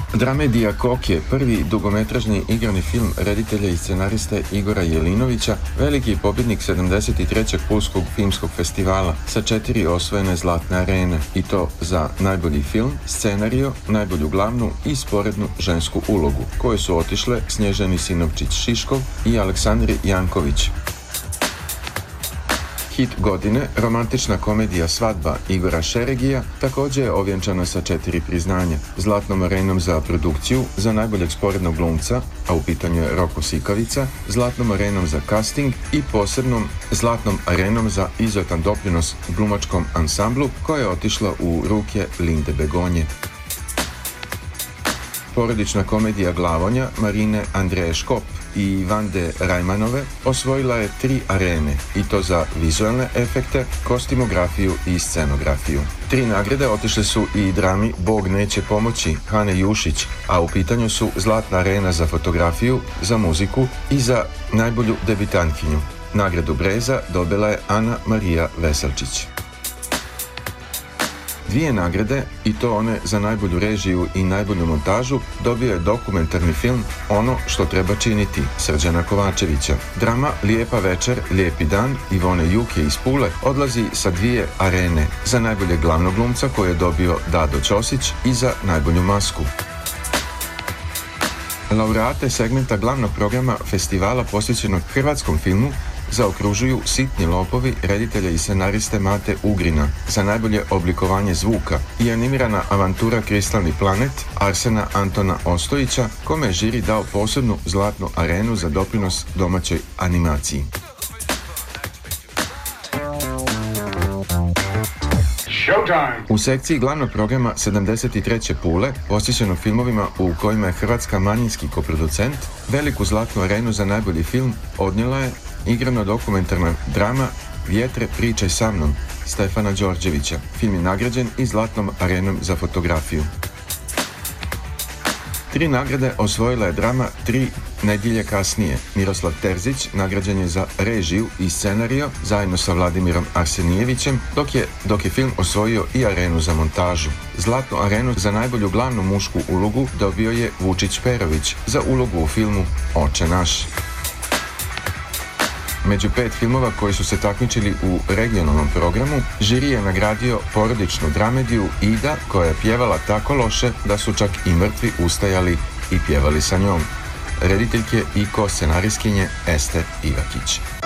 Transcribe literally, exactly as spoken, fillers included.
Dramedija Kok je prvi dugometražni igrani film reditelja i scenariste Igora Jelinovića, veliki pobjednik sedamdeset trećeg Pulskog filmskog festivala sa četiri osvojene zlatne arene, i to za najbolji film, scenario, najbolju glavnu i sporednu žensku ulogu, koje su otišle Snježani Sinovčić-Šiškov i Aleksandri Janković. Hit godine, romantična komedija Svadba Igora Šeregija, također je ovjenčana sa četiri priznanja: zlatnom arenom za produkciju za najboljeg sporednog glumca, a u pitanju je Roko Sikavica, zlatnom arenom za casting i posebnom zlatnom arenom za izuzetan doprinos glumačkom ansamblu, koja je otišla u ruke Linde Begonje. Porodična komedija Glavonja Marine Andreje Škop i Vande Rajmanove osvojila je tri arene, i to za vizualne efekte, kostimografiju i scenografiju. Tri nagrade otišle su i drami Bog neće pomoći Hane Jušić, a u pitanju su zlatna arena za fotografiju, za muziku i za najbolju debitantkinju. Nagradu Breza dobila je Ana Marija Veselčić. Dvije nagrade, i to one za najbolju režiju i najbolju montažu, dobio je dokumentarni film Ono što treba činiti Srđana Kovačevića. Drama Lijepa večer, lijepi dan Ivone Juke iz Pule odlazi sa dvije arene: za najboljeg glavnog glumca koji je dobio Dado Ćosić i za najbolju masku. Laureate segmenta glavnog programa festivala posvećenog hrvatskom filmu zaokružuju Sitni lopovi reditelja i scenariste Mate Ugrina za najbolje oblikovanje zvuka i animirana avantura Kristalni planet Arsena Antona Ostojića, kome je žiri dao posebnu zlatnu arenu za doprinos domaćoj animaciji. U sekciji glavnog programa sedamdeset treće Pule, posvećeno filmovima u kojima je Hrvatska manjinski koproducent, veliku zlatnu arenu za najbolji film odnijela je igrano dokumentarna drama Vjetre, pričaj sa mnom Stefana Đorđevića. Film je nagrađen i zlatnom arenom za fotografiju. Tri nagrade osvojila je drama Tri nedjelje kasnije. Miroslav Terzić nagrađen je za režiju i scenario zajedno sa Vladimirom Arsenijevićem, dok je, dok je film osvojio i arenu za montažu. Zlatnu arenu za najbolju glavnu mušku ulogu dobio je Vučić Perović za ulogu u filmu Oče naš. Među pet filmova koji su se takmičili u regionalnom programu, žiri je nagradio porodičnu dramediju Ida, koja je pjevala tako loše da su čak i mrtvi ustajali i pjevali sa njom. Rediteljke i ko-scenarijskinje Ester Ivakić.